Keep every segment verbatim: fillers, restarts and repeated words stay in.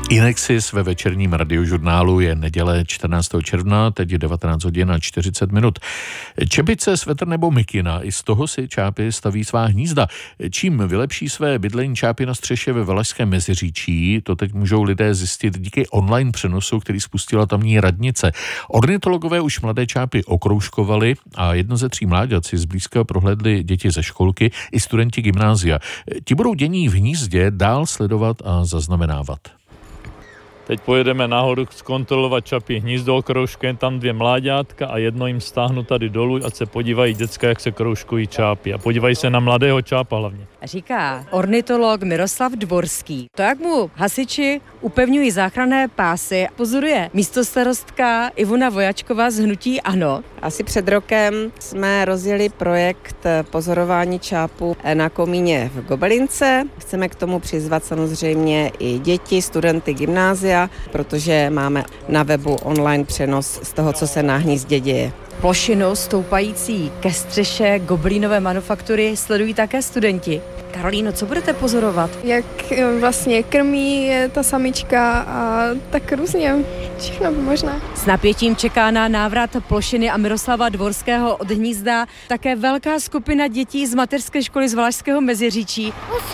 Inexis ve večerním radiožurnálu je neděle čtrnáctého června, teď je devatenáct hodin a čtyřicet minut. Čepice, svetr nebo mikina, i z toho si čápy staví svá hnízda. Čím vylepší své bydlení čápy na střeše ve Valašském Meziříčí, to teď můžou lidé zjistit díky online přenosu, který spustila tamní radnice. Ornitologové už mladé čápy okroužkovali a jedno ze tří mláďat si zblízka prohlédli děti ze školky i studenti gymnázia. Ti budou dění v hnízdě dál sledovat a zaznamenávat. Teď pojedeme nahoru zkontrolovat čapí hnízdo okroužkem, tam dvě mláďátka a jedno jim stáhnu tady dolů, ať se podívají děcka, jak se kroužkují čápy a podívají se na mladého čápa hlavně. Říká ornitolog Miroslav Dvorský. To, jak mu hasiči upevňují záchranné pásy, pozoruje místostarostka Ivona Vojačková z hnutí ANO. Asi před rokem jsme rozjeli projekt pozorování čápů na komíně v Gobelince. Chceme k tomu přizvat samozřejmě i děti, studenty gymnázia, protože máme na webu online přenos z toho, co se na hnízdě děje. Plošinu stoupající ke střeše gobelínové manufaktury sledují také studenti. Karolíno, co budete pozorovat? Jak vlastně krmí ta samička a tak různě, všechno možná. S napětím čeká na návrat Plošiny a Miroslava Dvorského od hnízda také velká skupina dětí z mateřské školy z Valašského Meziříčí.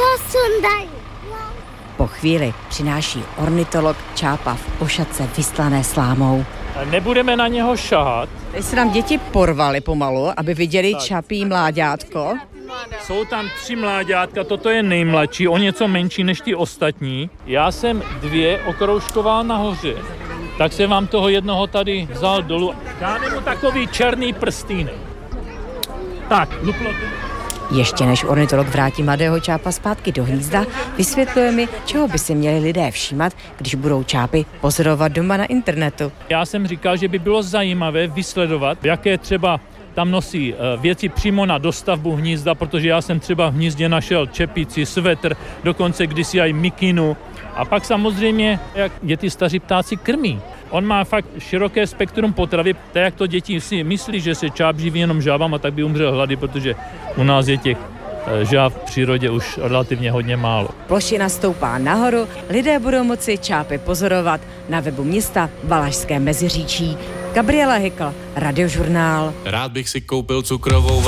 Po chvíli přináší ornitolog čápa v ošatce vystlané slámou. Nebudeme na něho šahat. Teď se nám děti porvaly pomalu, aby viděli tak. Čapí mláďátko. Jsou tam tři mláďátka, toto je nejmladší, o něco menší než ty ostatní. Já jsem dvě okroužkoval nahoře, tak jsem vám toho jednoho tady vzal dolů. Dáme mu takový černý prstýnek. Tak, luplo to. Ještě než ornitolog vrátí mladého čápa zpátky do hnízda, vysvětluje mi, čeho by si měli lidé všímat, když budou čápy pozorovat doma na internetu. Já jsem říkal, že by bylo zajímavé vysledovat, jaké třeba tam nosí věci přímo na dostavbu hnízda, protože já jsem třeba v hnízdě našel čepici, svetr, dokonce kdysi aj mikinu. A pak samozřejmě, jak je ty staří ptáci krmí. On má fakt široké spektrum potravy, tak jak to děti si myslí, že se čáp živí jenom žábama, tak by umřel hlady, protože u nás je těch žáb v přírodě už relativně hodně málo. Plošina stoupá nahoru, lidé budou moci čápy pozorovat na webu města Valašské Meziříčí. Gabriela Hykl, Radiožurnál. Rád bych si koupil cukrovou